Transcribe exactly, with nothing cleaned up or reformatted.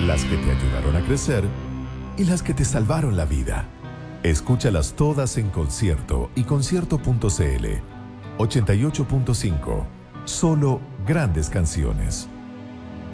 las que te ayudaron a crecer y las que te salvaron la vida. Escúchalas todas en concierto y concierto punto c l. ochenta y ocho punto cinco. Solo grandes canciones.